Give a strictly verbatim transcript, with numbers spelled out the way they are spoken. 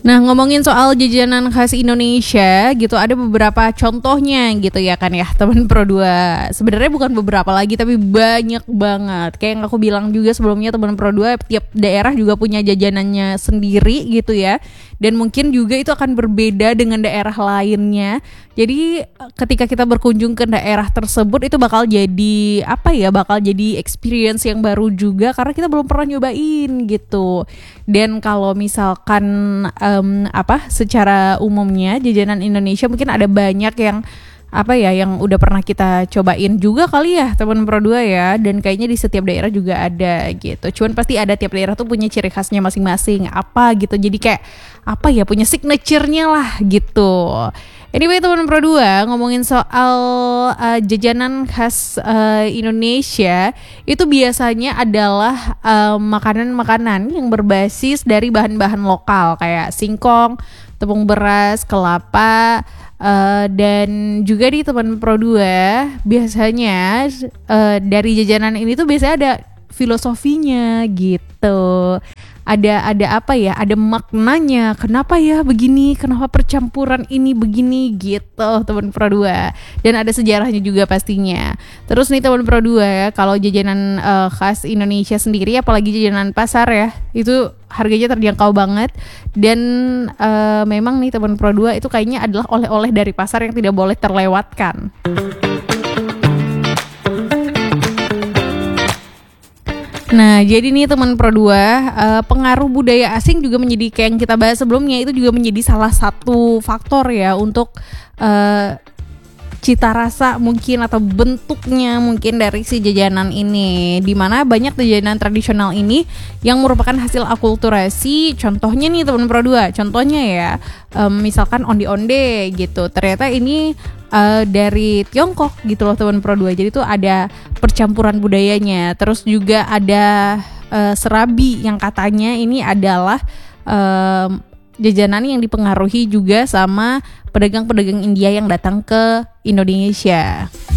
Nah, ngomongin soal jajanan khas Indonesia gitu, ada beberapa contohnya gitu ya kan ya teman Pro dua. Sebenarnya bukan beberapa lagi tapi banyak banget. Kayak yang aku bilang juga sebelumnya, teman Pro dua tiap daerah juga punya jajanannya sendiri gitu ya. Dan mungkin juga itu akan berbeda dengan daerah lainnya. Jadi ketika kita berkunjung ke daerah tersebut itu bakal jadi apa ya, bakal jadi experience yang baru juga karena kita belum pernah nyobain gitu. Dan kalau misalkan um, apa secara umumnya jajanan Indonesia mungkin ada banyak yang apa ya yang udah pernah kita cobain juga kali ya teman Pro dua ya, dan kayaknya di setiap daerah juga ada gitu. Cuman pasti ada, tiap daerah tuh punya ciri khasnya masing-masing apa gitu. Jadi kayak apa ya, punya signature-nya lah gitu. Anyway teman Pro dua, ngomongin soal uh, jajanan khas uh, Indonesia, itu biasanya adalah uh, makanan-makanan yang berbasis dari bahan-bahan lokal kayak singkong, tepung beras, kelapa, uh, dan juga di teman Pro dua biasanya uh, dari jajanan ini tuh biasanya ada filosofinya gitu. Ada ada apa ya? Ada maknanya. Kenapa ya begini? Kenapa percampuran ini begini gitu, teman Pro dua. Dan ada sejarahnya juga pastinya. Terus nih teman Pro dua, kalau jajanan uh, khas Indonesia sendiri apalagi jajanan pasar ya, itu harganya terjangkau banget. Dan uh, memang nih teman Pro dua itu kayaknya adalah oleh-oleh dari pasar yang tidak boleh terlewatkan. Nah, jadi nih teman Pro dua, uh, pengaruh budaya asing juga menjadi kayak yang kita bahas sebelumnya, itu juga menjadi salah satu faktor ya untuk uh, cita rasa mungkin atau bentuknya mungkin dari si jajanan ini, dimana banyak jajanan tradisional ini yang merupakan hasil akulturasi. Contohnya nih teman Pro dua, contohnya ya um, misalkan onde-onde gitu, ternyata ini uh, dari Tiongkok gitu loh teman Pro dua. Jadi tuh ada percampuran budayanya. Terus juga ada uh, serabi yang katanya ini adalah um, jajanan yang dipengaruhi juga sama pedagang-pedagang India yang datang ke Indonesia.